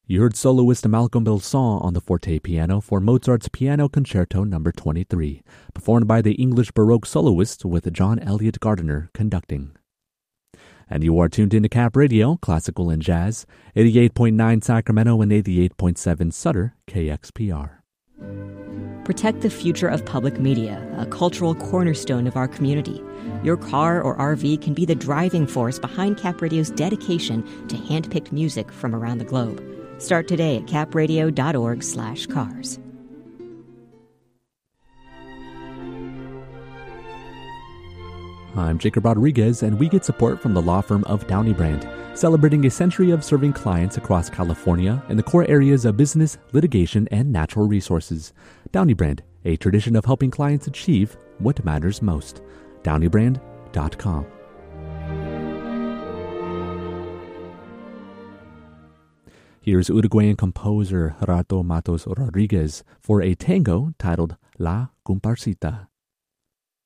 You heard soloist Malcolm Bilson on the forte piano for Mozart's Piano Concerto No. 23, performed by the English Baroque soloist with John Elliott Gardiner conducting. And you are tuned into Cap Radio, Classical and Jazz, 88.9 Sacramento and 88.7 Sutter, KXPR. Protect the future of public media, a cultural cornerstone of our community. Your car or RV can be the driving force behind Cap Radio's dedication to hand-picked music from around the globe. Start today at capradio.org/cars. I'm Jacob Rodriguez, and we get support from the law firm of Downey Brand, celebrating a century of serving clients across California in the core areas of business, litigation, and natural resources. Downey Brand, a tradition of helping clients achieve what matters most. DowneyBrand.com. Here's Uruguayan composer Gerardo Matos Rodriguez for a tango titled La Comparsita.